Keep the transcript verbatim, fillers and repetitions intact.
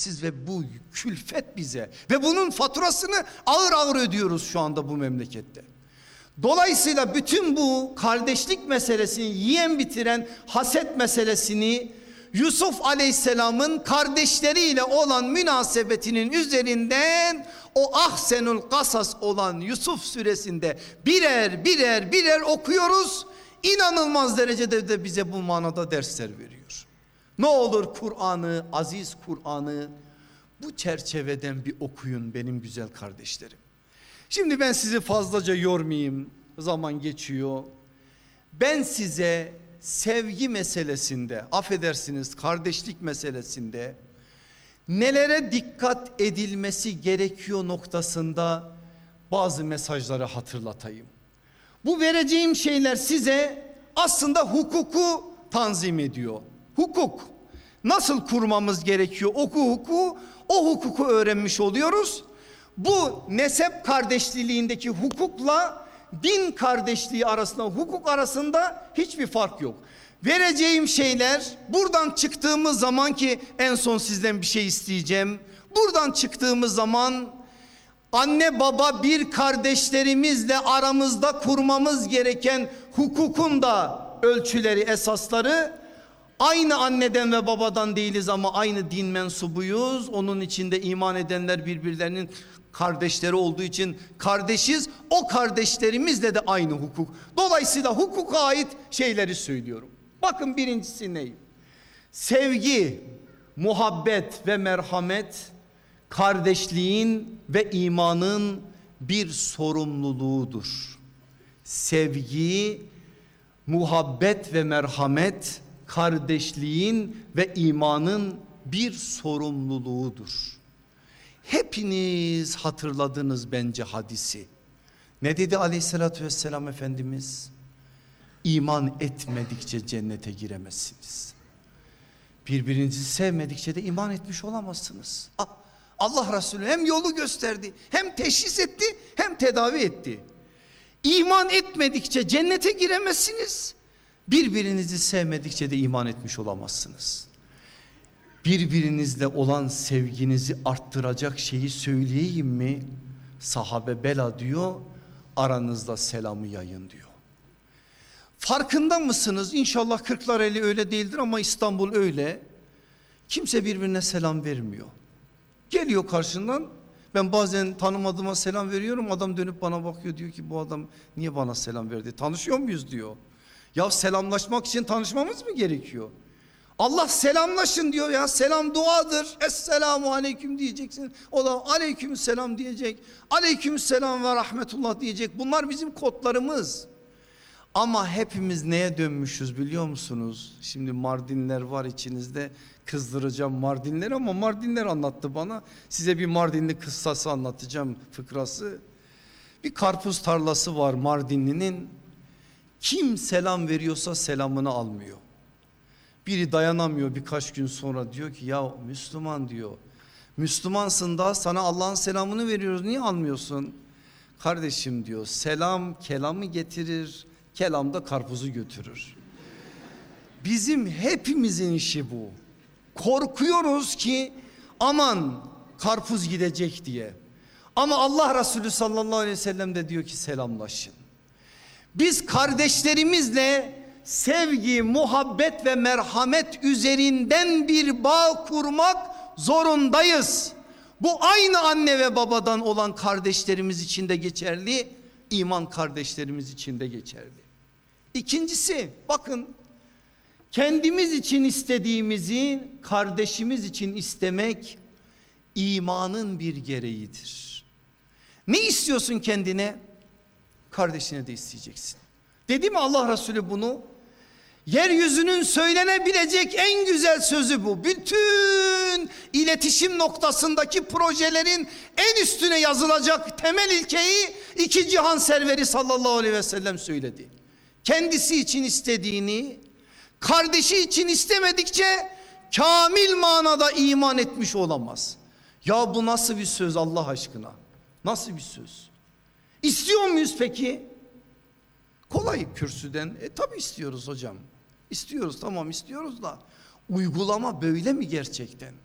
Siz ve bu külfet bize ve bunun faturasını ağır ağır ödüyoruz şu anda bu memlekette. Dolayısıyla bütün bu kardeşlik meselesini yiyen bitiren haset meselesini Yusuf Aleyhisselam'ın kardeşleriyle olan münasebetinin üzerinden o Ahsenul Kasas olan Yusuf suresinde birer birer birer okuyoruz. İnanılmaz derecede de bize bu manada dersler veriyor. Ne olur Kur'an'ı, aziz Kur'an'ı bu çerçeveden bir okuyun benim güzel kardeşlerim. Şimdi ben sizi fazlaca yormayayım, zaman geçiyor. Ben size sevgi meselesinde, affedersiniz kardeşlik meselesinde nelere dikkat edilmesi gerekiyor noktasında bazı mesajları hatırlatayım. Bu vereceğim şeyler size aslında hukuku tanzim ediyor. Hukuk nasıl kurmamız gerekiyor? Oku hukuku, o hukuku öğrenmiş oluyoruz. Bu nesep kardeşliğindeki hukukla din kardeşliği arasında, hukuk arasında hiçbir fark yok. Vereceğim şeyler buradan çıktığımız zaman, ki en son sizden bir şey isteyeceğim. Buradan çıktığımız zaman anne baba bir kardeşlerimizle aramızda kurmamız gereken hukukun da ölçüleri, esasları, aynı anneden ve babadan değiliz ama aynı din mensubuyuz. Onun içinde iman edenler birbirlerinin kardeşleri olduğu için kardeşiz. O kardeşlerimizle de aynı hukuk. Dolayısıyla hukuka ait şeyleri söylüyorum. Bakın birincisi ne? Sevgi, muhabbet ve merhamet kardeşliğin ve imanın bir sorumluluğudur. Sevgi, muhabbet ve merhamet kardeşliğin ve imanın bir sorumluluğudur. Hepiniz hatırladınız bence hadisi. Ne dedi aleyhissalatü vesselam Efendimiz? İman etmedikçe cennete giremezsiniz. Birbirinizi sevmedikçe de iman etmiş olamazsınız. Allah Resulü hem yolu gösterdi, hem teşhis etti, hem tedavi etti. İman etmedikçe cennete giremezsiniz. Birbirinizi sevmedikçe de iman etmiş olamazsınız. Birbirinizle olan sevginizi arttıracak şeyi söyleyeyim mi? Sahabe bela diyor, aranızda selamı yayın diyor. Farkında mısınız? İnşallah Kırklareli öyle değildir ama İstanbul öyle. Kimse birbirine selam vermiyor. Geliyor karşından, ben bazen tanımadığıma selam veriyorum, adam dönüp bana bakıyor, diyor ki bu adam niye bana selam verdi? Tanışıyor muyuz diyor. Ya selamlaşmak için tanışmamız mı gerekiyor? Allah selamlaşın diyor ya, selam duadır. Esselamu aleyküm diyeceksin. O da aleyküm selam diyecek. Aleyküm selam ve rahmetullah diyecek. Bunlar bizim kodlarımız. Ama hepimiz neye dönmüşüz biliyor musunuz? Şimdi Mardinler var içinizde, kızdıracağım Mardinleri ama Mardinler anlattı bana. Size bir Mardinli kıssası anlatacağım, fıkrası. Bir karpuz tarlası var Mardinli'nin. Kim selam veriyorsa selamını almıyor. Biri dayanamıyor, birkaç gün sonra diyor ki ya Müslüman diyor. Müslümansın da sana Allah'ın selamını veriyoruz, niye almıyorsun? Kardeşim diyor, selam kelamı getirir, kelam da karpuzu götürür. Bizim hepimizin işi bu. Korkuyoruz ki aman karpuz gidecek diye. Ama Allah Resulü sallallahu aleyhi ve sellem de diyor ki selamlaşın. Biz kardeşlerimizle sevgi, muhabbet ve merhamet üzerinden bir bağ kurmak zorundayız. Bu aynı anne ve babadan olan kardeşlerimiz için de geçerli, iman kardeşlerimiz için de geçerli. İkincisi, bakın, kendimiz için istediğimizi kardeşimiz için istemek imanın bir gereğidir. Ne istiyorsun kendine? Kardeşine de isteyeceksin. Dedi mi Allah Resulü bunu? Yeryüzünün söylenebilecek en güzel sözü bu. Bütün iletişim noktasındaki projelerin en üstüne yazılacak temel ilkeyi iki cihan serveri sallallahu aleyhi ve sellem söyledi. Kendisi için istediğini kardeşi için istemedikçe kamil manada iman etmiş olamaz. Ya bu nasıl bir söz Allah aşkına? Nasıl bir söz? İstiyor muyuz peki? Kolay kürsüden. E tabi istiyoruz hocam. İstiyoruz, tamam istiyoruz da uygulama böyle mi gerçekten?